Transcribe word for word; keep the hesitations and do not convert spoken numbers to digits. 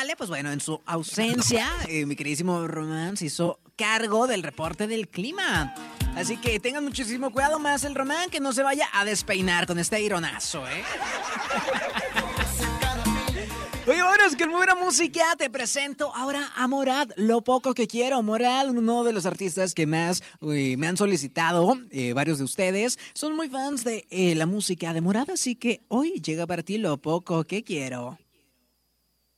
Ale, pues bueno, en su ausencia, eh, mi queridísimo Román se hizo cargo del reporte del clima. Así que tengan muchísimo cuidado más el Román, que no se vaya a despeinar con este ironazo, ¿eh? Oye, bueno, es que muy buena música. Te presento ahora a Morad, Lo Poco Que Quiero. Morad, uno de los artistas que más uy, me han solicitado, eh, varios de ustedes son muy fans de eh, la música de Morad, así que hoy llega para ti Lo Poco Que Quiero.